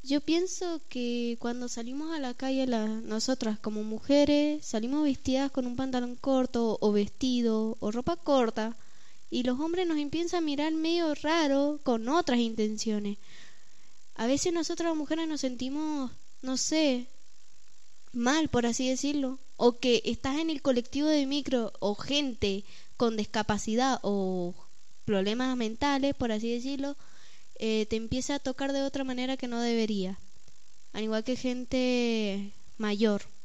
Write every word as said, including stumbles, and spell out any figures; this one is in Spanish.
Yo pienso que cuando salimos a la calle, la, nosotras como mujeres salimos vestidas con un pantalón corto o vestido o ropa corta y los hombres nos empiezan a mirar medio raro con otras intenciones. A veces nosotras las mujeres nos sentimos, no sé, mal, por así decirlo, o que estás en el colectivo de micro o gente con discapacidad o problemas mentales, por así decirlo, eh, te empieza a tocar de otra manera que no debería, al igual que gente mayor.